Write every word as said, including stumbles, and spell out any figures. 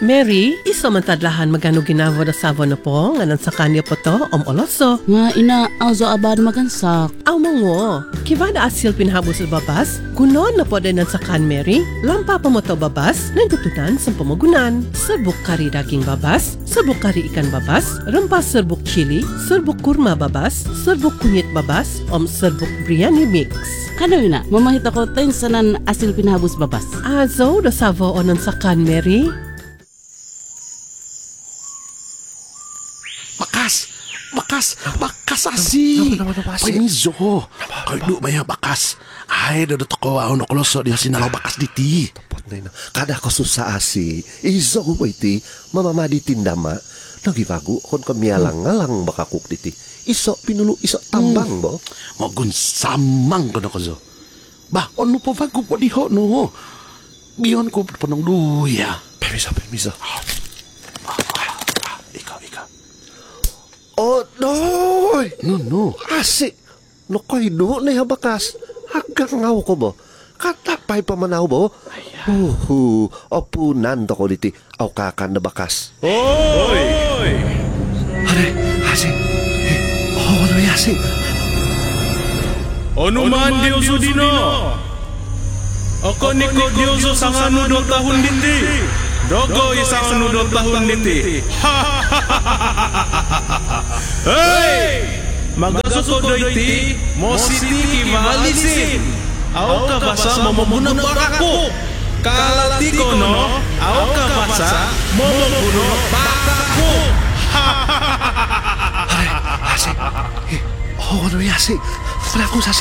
Mary, iso man tadlahan magano ginavo da savo na po, nganan sa kanya po to, om oloso. Nga ina, auzo abad magansak. Aw mongo, kiba da asil pinhabo sa babas, kunon na po din sa kan Mary, lampa pa mo to babas, nagtutunan sa pamagunan. Serbuk kari daging babas, serbuk kari ikan babas, rempas serbuk chili, serbuk kurma babas, serbuk kunyit babas, om serbuk biryani mix. Kano ina, mamahit ako tayo sanan asil pinhabos babas. Azo da savo onon sa kan Mary. Bakas! Bakas! Bakas asi! Panizo! Kay do maya bakas. Ay, dado ko ako nakoloso diya sinalaw bakas diti. Kada ko susa asi, iso ko iti, mamamadi tindama, nagibago kon kamialang ngalang bakakuk diti. Iso pinulo iso tambang bo. Magun samang ko na ko zo. Ba, ano pa bago po diho no? Biyon ko panong duya. Permiso, permiso. Ikaw, ikaw. Oh, noy! No, no, asi. No koy do na bakas. Hanggang ngaw ko bo. Katapay pa manaw bo. Huhu, opunan to ko diti. Aw kakan na bakas. Oy! Hare, asi. Oh, ano yasi? Ano man Diyoso dino? Ako niko Diyoso sang ano do tahun diti. Dogo isang ano do tahun diti. Hey! Magasuko do iti, mo siti ki maalisin. Aw ka basa mamamuna bakako. Kalati ko no, aw ka basa mamamuna bakako. Hare, asi. Oh, ano yasi? Para ko sa